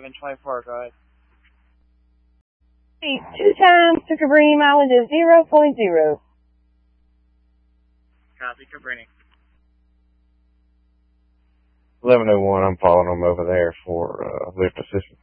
724, go ahead. 2 times to Cabrini, mileage is 0.0. Copy, Cabrini. 1101, I'm following them over there for lift assistance.